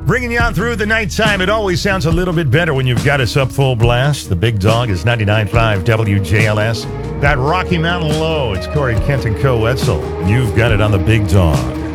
Bringing you on through the nighttime. It always sounds a little bit better when you've got us up full blast. The big dog is 99.5 WJLS. That Rocky Mountain Low, it's Corey Kent and Co. Wetzel. You've got it on the big dog.